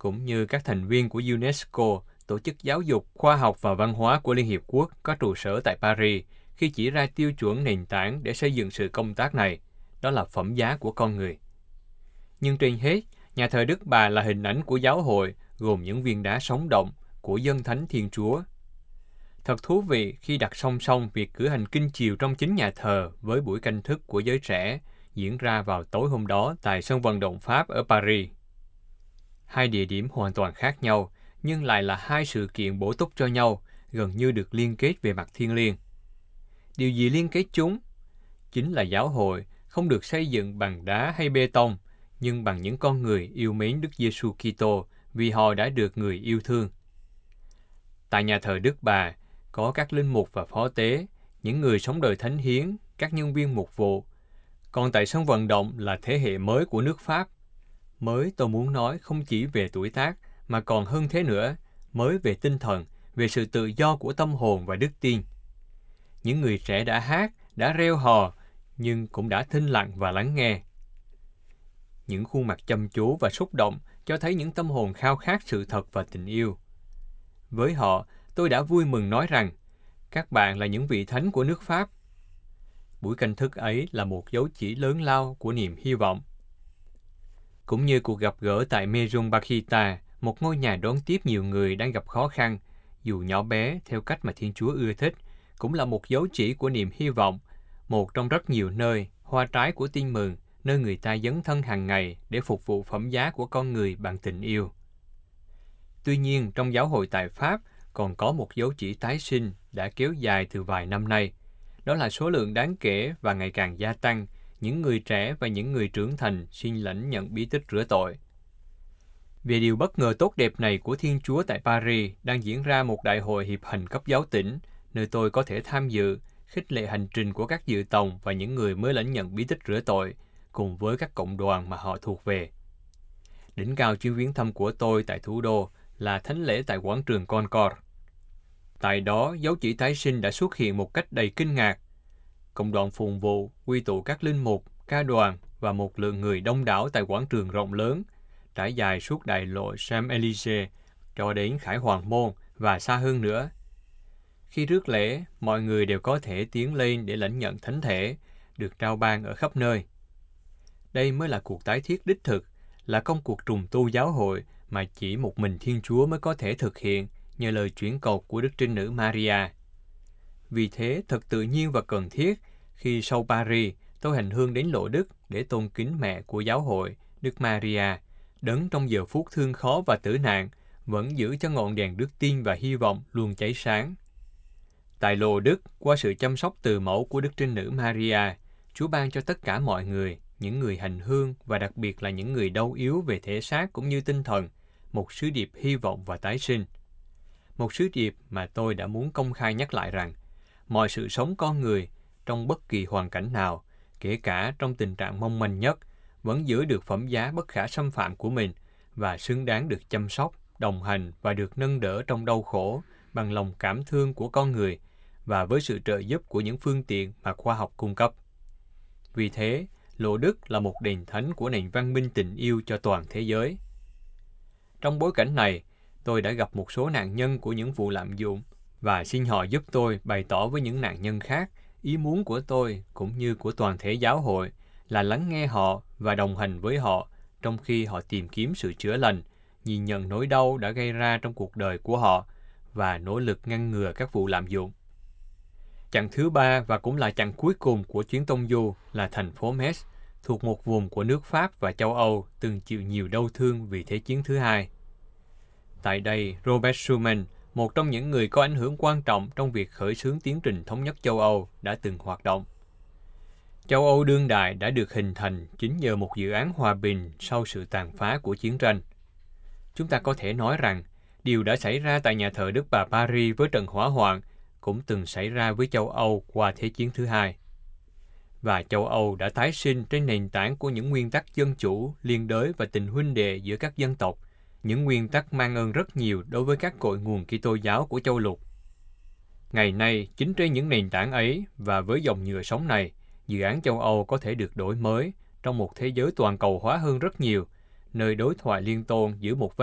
cũng như các thành viên của UNESCO, Tổ chức Giáo dục, Khoa học và Văn hóa của Liên Hiệp Quốc có trụ sở tại Paris, khi chỉ ra tiêu chuẩn nền tảng để xây dựng sự công tác này, đó là phẩm giá của con người. Nhưng trên hết, nhà thờ Đức Bà là hình ảnh của giáo hội, gồm những viên đá sống động của dân thánh Thiên Chúa. Thật thú vị khi đặt song song việc cử hành kinh chiều trong chính nhà thờ với buổi canh thức của giới trẻ diễn ra vào tối hôm đó tại sân vận động Pháp ở Paris. Hai địa điểm hoàn toàn khác nhau, nhưng lại là hai sự kiện bổ túc cho nhau, gần như được liên kết về mặt thiêng liêng. Điều gì liên kết chúng? Chính là giáo hội không được xây dựng bằng đá hay bê tông, nhưng bằng những con người yêu mến Đức Giêsu Kitô vì họ đã được người yêu thương. Tại nhà thờ Đức Bà, có các linh mục và phó tế, những người sống đời thánh hiến, các nhân viên mục vụ. Còn tại sân vận động là thế hệ mới của nước Pháp. Mới tôi muốn nói không chỉ về tuổi tác, mà còn hơn thế nữa, mới về tinh thần, về sự tự do của tâm hồn và đức tin. Những người trẻ đã hát, đã reo hò, nhưng cũng đã thinh lặng và lắng nghe. Những khuôn mặt chăm chú và xúc động cho thấy những tâm hồn khao khát sự thật và tình yêu. Với họ, tôi đã vui mừng nói rằng, các bạn là những vị thánh của nước Pháp. Buổi canh thức ấy là một dấu chỉ lớn lao của niềm hy vọng. Cũng như cuộc gặp gỡ tại Maison Bakhita, một ngôi nhà đón tiếp nhiều người đang gặp khó khăn, dù nhỏ bé theo cách mà Thiên Chúa ưa thích, cũng là một dấu chỉ của niềm hy vọng, một trong rất nhiều nơi, hoa trái của tin mừng, nơi người ta dấn thân hàng ngày để phục vụ phẩm giá của con người bằng tình yêu. Tuy nhiên, trong giáo hội tại Pháp còn có một dấu chỉ tái sinh đã kéo dài từ vài năm nay. Đó là số lượng đáng kể và ngày càng gia tăng, những người trẻ và những người trưởng thành xin lãnh nhận bí tích rửa tội. Về điều bất ngờ tốt đẹp này của Thiên Chúa tại Paris, đang diễn ra một đại hội hiệp hành cấp giáo tỉnh, nơi tôi có thể tham dự, khích lệ hành trình của các dự tòng và những người mới lãnh nhận bí tích rửa tội, cùng với các cộng đoàn mà họ thuộc về. Đỉnh cao chuyến viếng thăm của tôi tại thủ đô là thánh lễ tại quảng trường Concorde. Tại đó, dấu chỉ tái sinh đã xuất hiện một cách đầy kinh ngạc. Cộng đoàn phụng vụ quy tụ các linh mục, ca đoàn và một lượng người đông đảo tại quảng trường rộng lớn, trải dài suốt đại lộ Champs-Élysées cho đến Khải Hoàng Môn và xa hơn nữa. Khi rước lễ, mọi người đều có thể tiến lên để lãnh nhận thánh thể, được trao ban ở khắp nơi. Đây mới là cuộc tái thiết đích thực, là công cuộc trùng tu giáo hội mà chỉ một mình Thiên Chúa mới có thể thực hiện nhờ lời chuyển cầu của Đức Trinh Nữ Maria. Vì thế, thật tự nhiên và cần thiết khi sau Paris, tôi hành hương đến Lộ Đức để tôn kính mẹ của giáo hội, Đức Maria, đấng trong giờ phút thương khó và tử nạn, vẫn giữ cho ngọn đèn đức tin và hy vọng luôn cháy sáng. Tại Lộ Đức, qua sự chăm sóc từ mẫu của Đức Trinh Nữ Maria, Chúa ban cho tất cả mọi người, những người hành hương và đặc biệt là những người đau yếu về thể xác cũng như tinh thần, một sứ điệp hy vọng và tái sinh. Một sứ điệp mà tôi đã muốn công khai nhắc lại rằng, mọi sự sống con người, trong bất kỳ hoàn cảnh nào, kể cả trong tình trạng mong manh nhất, vẫn giữ được phẩm giá bất khả xâm phạm của mình và xứng đáng được chăm sóc, đồng hành và được nâng đỡ trong đau khổ bằng lòng cảm thương của con người và với sự trợ giúp của những phương tiện mà khoa học cung cấp. Vì thế, Lộ Đức là một đền thánh của nền văn minh tình yêu cho toàn thế giới. Trong bối cảnh này, tôi đã gặp một số nạn nhân của những vụ lạm dụng và xin họ giúp tôi bày tỏ với những nạn nhân khác ý muốn của tôi cũng như của toàn thể giáo hội là lắng nghe họ và đồng hành với họ trong khi họ tìm kiếm sự chữa lành, nhìn nhận nỗi đau đã gây ra trong cuộc đời của họ và nỗ lực ngăn ngừa các vụ lạm dụng. Chặng thứ 3 và cũng là chặng cuối cùng của chuyến tông du là thành phố Metz, thuộc một vùng của nước Pháp và châu Âu từng chịu nhiều đau thương vì Thế chiến thứ hai. Tại đây, Robert Schuman, một trong những người có ảnh hưởng quan trọng trong việc khởi xướng tiến trình thống nhất châu Âu, đã từng hoạt động. Châu Âu đương đại đã được hình thành chính nhờ một dự án hòa bình sau sự tàn phá của chiến tranh. Chúng ta có thể nói rằng, điều đã xảy ra tại nhà thờ Đức Bà Paris với trận hỏa hoạn cũng từng xảy ra với châu Âu qua Thế chiến thứ hai. Và châu Âu đã tái sinh trên nền tảng của những nguyên tắc dân chủ, liên đới và tình huynh đệ giữa các dân tộc, những nguyên tắc mang ơn rất nhiều đối với các cội nguồn Kitô giáo của châu lục. Ngày nay, chính trên những nền tảng ấy và với dòng nhựa sống này, dự án châu Âu có thể được đổi mới trong một thế giới toàn cầu hóa hơn rất nhiều, nơi đối thoại liên tôn giữ một